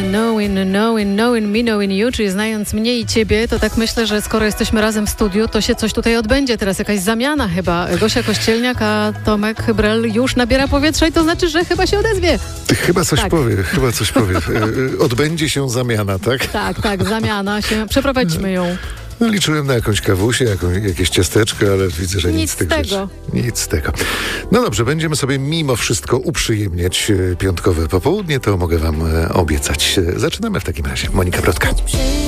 knowing me, knowing you, czyli znając mnie i ciebie, to tak myślę, że skoro jesteśmy razem w studiu, to się coś tutaj odbędzie. Teraz jakaś zamiana chyba. Gosia Kościelniak, a Tomek Hybrel już nabiera powietrza i to znaczy, że chyba się odezwie. Chyba coś powie. Odbędzie się zamiana, tak? Tak, zamiana się. Przeprowadźmy ją. No, liczyłem na jakąś kawusię, jakieś ciasteczko, ale widzę, że nic z tych rzeczy. Nic z tego. No dobrze, będziemy sobie mimo wszystko uprzyjemniać piątkowe popołudnie, to mogę wam obiecać. Zaczynamy w takim razie. Monika Brodka.